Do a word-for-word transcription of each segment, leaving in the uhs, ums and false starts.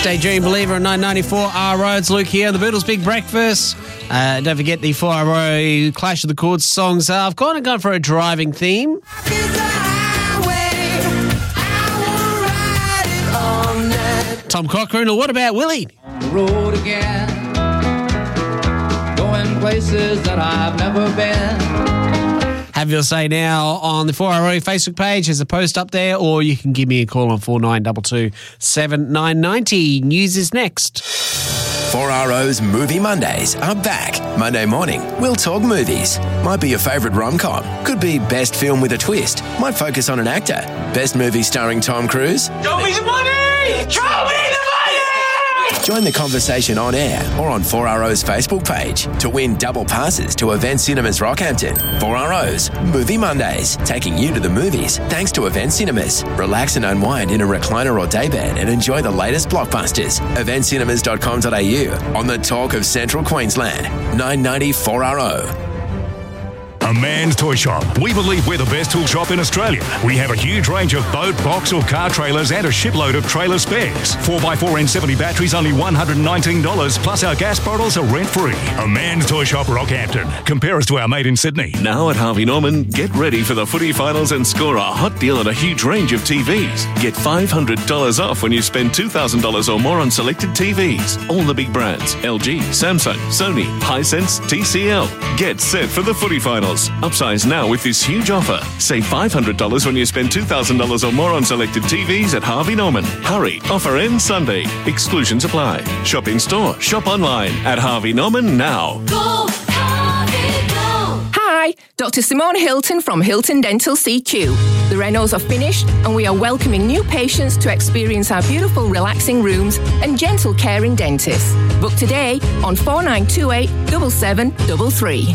Daydream Believer on nine ninety-four R Roads. Luke here, the Beatles Big Breakfast. Uh, don't forget the four R O Clash of the Chords songs. Uh, I've kind of gone for a driving theme. Tom Cochrane, or what about Willie? On the road again, going places that I've never been. Have your say now on the four R O Facebook page. There's a post up there, or you can give me a call on four nine two two, seven nine nine zero. News is next. four R O's Movie Mondays are back. Monday morning, we'll talk movies. Might be your favourite rom-com. Could be best film with a twist. Might focus on an actor. Best movie starring Tom Cruise. Show me the money! Show me the money! Join the conversation on air or on four R O's Facebook page to win double passes to Event Cinemas Rockhampton. four R O's Movie Mondays, taking you to the movies thanks to Event Cinemas. Relax and unwind in a recliner or daybed and enjoy the latest blockbusters. event cinemas dot com dot a u on the talk of Central Queensland. nine ninety four R O. A Man's Toy Shop. We believe we're the best tool shop in Australia. We have a huge range of boat, box or car trailers and a shipload of trailer spares. four by four N seventy batteries only one hundred nineteen dollars, plus our gas bottles are rent-free. A Man's Toy Shop, Rockhampton. Compare us to our mate in Sydney. Now at Harvey Norman, get ready for the footy finals and score a hot deal on a huge range of T Vs. Get five hundred dollars off when you spend two thousand dollars or more on selected T Vs. All the big brands, L G, Samsung, Sony, Hisense, T C L. Get set for the footy finals. Upsize now with this huge offer. Save five hundred dollars when you spend two thousand dollars or more on selected T Vs at Harvey Norman. Hurry, offer ends Sunday. Exclusions apply. Shop in store, shop online at Harvey Norman now. Go, Harvey, go. Hi, Doctor Simone Hilton from Hilton Dental C Q. The Renos are finished and we are welcoming new patients to experience our beautiful relaxing rooms and gentle caring dentists. Book today on four nine two eight, seven seven three three.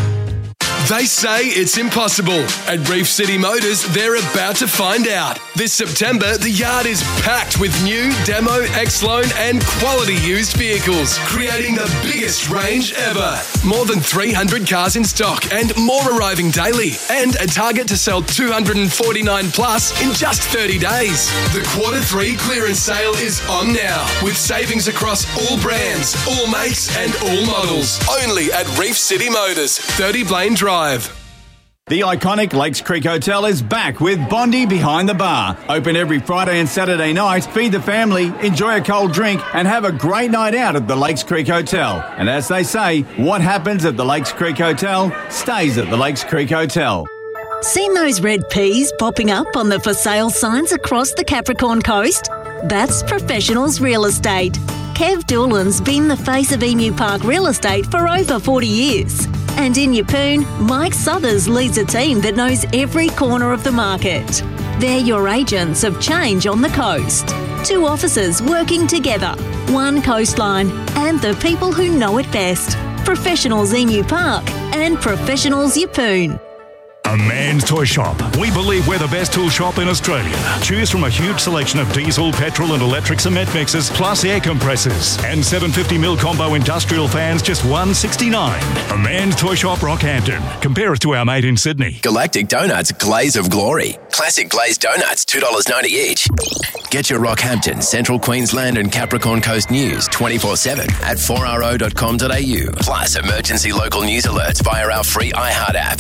They say it's impossible. At Reef City Motors, they're about to find out. This September, the yard is packed with new, demo, X-Loan and quality used vehicles, creating the biggest range ever. More than three hundred cars in stock and more arriving daily. And a target to sell two hundred forty-nine plus in just thirty days. The quarter three clearance sale is on now, with savings across all brands, all makes and all models. Only at Reef City Motors, thirty Blaine Drive. The iconic Lakes Creek Hotel is back with Bondi Behind the Bar. Open every Friday and Saturday night. Feed the family, enjoy a cold drink and have a great night out at the Lakes Creek Hotel. And as they say, what happens at the Lakes Creek Hotel stays at the Lakes Creek Hotel. Seen those red peas popping up on the for sale signs across the Capricorn Coast? That's Professionals Real Estate. Kev Doolan's been the face of Emu Park Real Estate for over forty years. And in Yeppoon, Mike Southers leads a team that knows every corner of the market. They're your agents of change on the coast. Two officers working together, one coastline, and the people who know it best. Professionals Emu Park and Professionals Yeppoon. A Man's Toy Shop. We believe we're the best tool shop in Australia. Choose from a huge selection of diesel, petrol and electric cement mixers, plus air compressors. And seven hundred fifty mil combo industrial fans, just one hundred sixty-nine dollars. A Man's Toy Shop, Rockhampton. Compare us to our mate in Sydney. Galactic Donuts Glaze of Glory. Classic glazed donuts, two dollars ninety each. Get your Rockhampton, Central Queensland and Capricorn Coast news twenty-four seven at four r o dot com dot a u. Plus emergency local news alerts via our free iHeart app.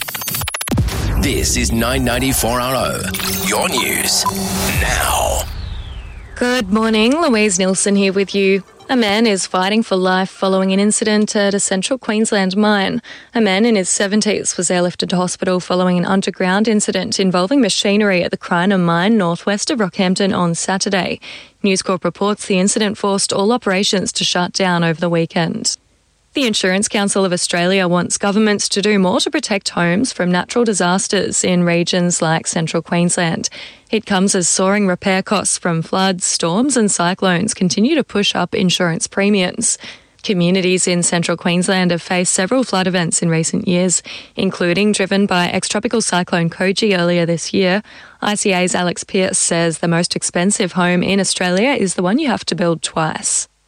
This is nine ninety-four R O, your news now. Good morning, Louise Nilsson here with you. A man is fighting for life following an incident at a Central Queensland mine. A man in his seventies was airlifted to hospital following an underground incident involving machinery at the Crinum mine northwest of Rockhampton on Saturday. News Corp reports the incident forced all operations to shut down over the weekend. The Insurance Council of Australia wants governments to do more to protect homes from natural disasters in regions like Central Queensland. It comes as soaring repair costs from floods, storms and cyclones continue to push up insurance premiums. Communities in Central Queensland have faced several flood events in recent years, including driven by ex-tropical cyclone Koji earlier this year. I C A's Alex Pearce says the most expensive home in Australia is the one you have to build twice.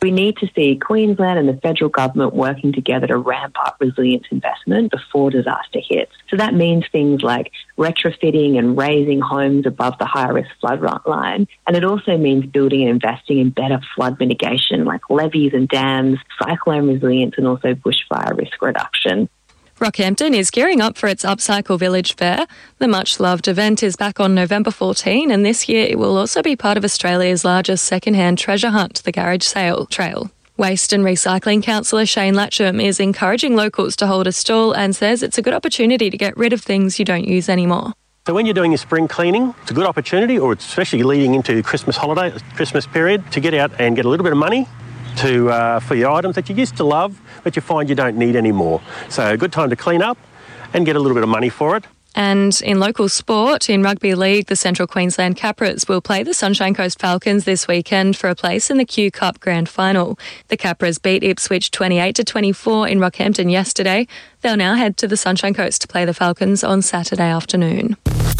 We need to see Queensland and the federal government working together to ramp up resilience investment before disaster hits. So that means things like retrofitting and raising homes above the high-risk flood line. And it also means building and investing in better flood mitigation like levees and dams, cyclone resilience, and also bushfire risk reduction. Rockhampton is gearing up for its Upcycle Village Fair. The much-loved event is back on November fourteenth, and this year it will also be part of Australia's largest second-hand treasure hunt, the Garage Sale Trail. Waste and Recycling Councillor Shane Latcham is encouraging locals to hold a stall and says it's a good opportunity to get rid of things you don't use anymore. So when you're doing your spring cleaning, it's a good opportunity, or especially leading into Christmas holiday, Christmas period, to get out and get a little bit of money to uh, for your items that you used to love but you find you don't need anymore. So a good time to clean up and get a little bit of money for it. And in local sport, in Rugby League, the Central Queensland Capras will play the Sunshine Coast Falcons this weekend for a place in the Q Cup Grand Final. The Capras beat Ipswich twenty-eight to twenty-four in Rockhampton yesterday. They'll now head to the Sunshine Coast to play the Falcons on Saturday afternoon.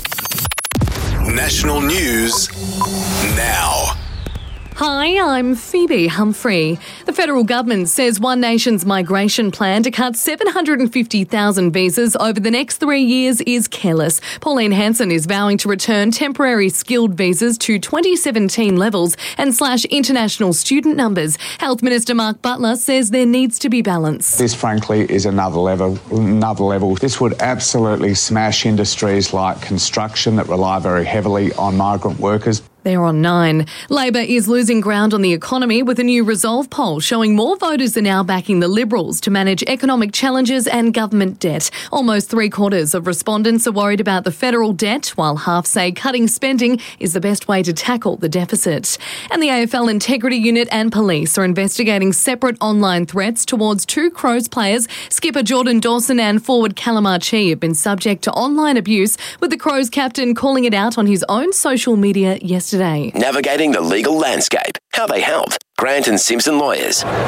National news now. Hi, I'm Phoebe Humphrey. The federal government says One Nation's migration plan to cut seven hundred fifty thousand visas over the next three years is careless. Pauline Hanson is vowing to return temporary skilled visas to twenty seventeen levels and slash international student numbers. Health Minister Mark Butler says there needs to be balance. This, frankly, is another level. Another level. This would absolutely smash industries like construction that rely very heavily on migrant workers. They're on nine. Labor is losing ground on the economy with a new Resolve poll showing more voters are now backing the Liberals to manage economic challenges and government debt. Almost three quarters of respondents are worried about the federal debt, while half say cutting spending is the best way to tackle the deficit. And the A F L Integrity Unit and police are investigating separate online threats towards two Crows players. Skipper Jordan Dawson and forward Callum Archie have been subject to online abuse, with the Crows captain calling it out on his own social media yesterday. Today. Navigating the legal landscape. How they help. Grant and Simpson Lawyers. nine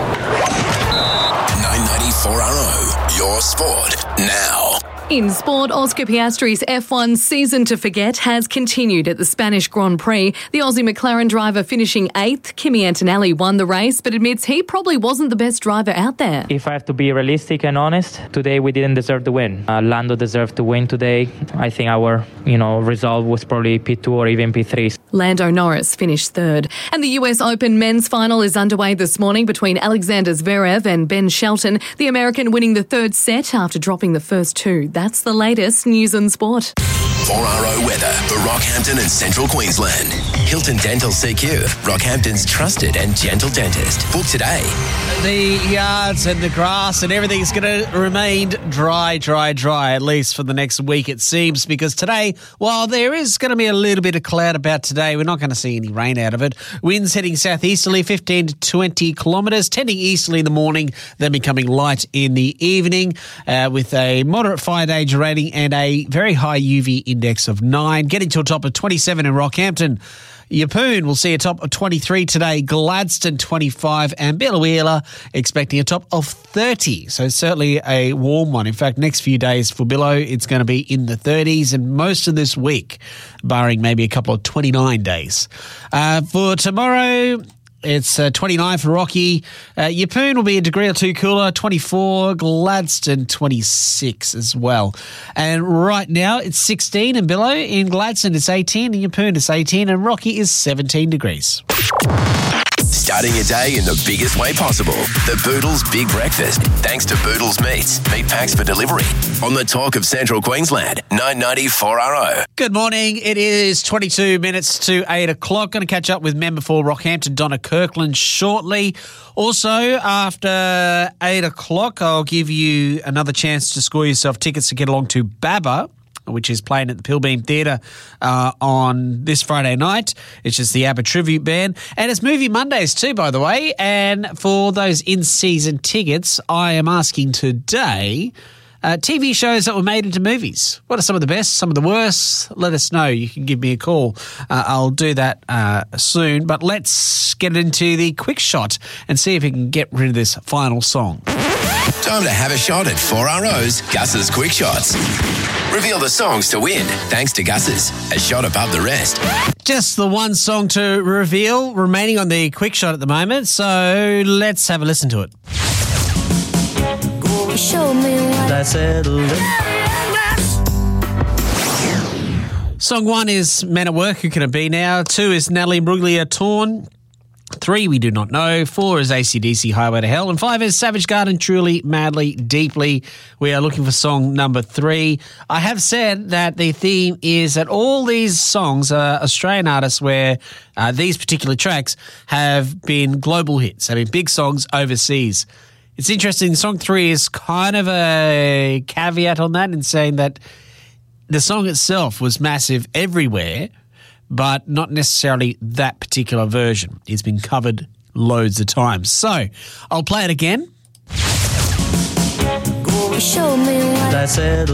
ninety-four R O. Your sport now. In sport, Oscar Piastri's F one season to forget has continued at the Spanish Grand Prix. The Aussie McLaren driver finishing eighth. Kimi Antonelli won the race, but admits he probably wasn't the best driver out there. If I have to be realistic and honest, today we didn't deserve to win. Uh, Lando deserved to win today. I think our, you know, result was probably P two or even P three. Lando Norris finished third. And the U S Open men's final is underway this morning between Alexander Zverev and Ben Shelton, the American winning the third set after dropping the first two. That's the latest news and sport. four R O weather for Rockhampton and Central Queensland. Hilton Dental C Q, Rockhampton's trusted and gentle dentist. Book today. The yards and the grass and everything's going to remain dry, dry, dry, at least for the next week, it seems, because today, while there is going to be a little bit of cloud about today, we're not going to see any rain out of it. Winds heading southeasterly, fifteen to twenty kilometres, tending easterly in the morning, then becoming light in the evening, uh, with a moderate fire danger rating and a very high U V index of nine, getting to a top of twenty-seven in Rockhampton. Yeppoon will see a top of twenty-three today, Gladstone twenty-five, and Biloela expecting a top of thirty. So certainly a warm one. In fact, next few days for Billo, it's going to be in the thirties, and most of this week, barring maybe a couple of twenty-nine days. Uh, for tomorrow, it's uh, twenty-nine for Rocky. Uh, Yeppoon will be a degree or two cooler, twenty-four. Gladstone, twenty-six as well. And right now, it's sixteen in Billo. In Gladstone, it's eighteen. In Yeppoon, it's eighteen. And Rocky is seventeen degrees. Starting your day in the biggest way possible. The Boodles Big Breakfast. Thanks to Boodles Meats. Meat packs for delivery. On the talk of Central Queensland. nine ninety-four R O. Good morning. It is twenty-two minutes to eight o'clock. Going to catch up with member for Rockhampton, Donna Kirkland, shortly. Also, after eight o'clock, I'll give you another chance to score yourself tickets to get along to Baba, which is playing at the Pilbeam Theatre uh, on this Friday night. It's just the ABBA Tribute Band. And it's Movie Mondays too, by the way. And for those in-season tickets, I am asking today uh, T V shows that were made into movies. What are some of the best, some of the worst? Let us know. You can give me a call. Uh, I'll do that uh, soon. But let's get into the quick shot and see if we can get rid of this final song. Time to have a shot at four R O's Gus's Quick Shots. Reveal the songs to win, thanks to Gus's, a shot above the rest. Just the one song to reveal remaining on the Quick Shot at the moment, so let's have a listen to it. Show me what That's it. Song one is Men at Work, Who Can It Be Now? Two is Natalie Imbruglia, Torn. Three, We Do Not Know. Four is A C D C, Highway to Hell. And five is Savage Garden, Truly, Madly, Deeply. We are looking for song number three. I have said that the theme is that all these songs are Australian artists where uh, these particular tracks have been global hits, have been big songs overseas. It's interesting, song three is kind of a caveat on that in saying that the song itself was massive everywhere, but not necessarily that particular version. It's been covered loads of times. So, I'll play it again. show me what That's it.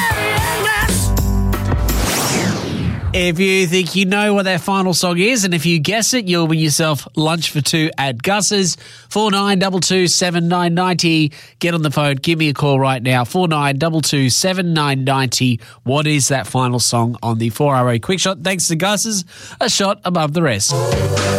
If you think you know what that final song is, and if you guess it, you'll win yourself lunch for two at Gus's. four nine two two, seven nine nine zero. Get on the phone. Give me a call right now. four nine two two, seven nine nine zero. What is that final song on the four R O Quick Shot? Thanks to Gus's, a shot above the rest.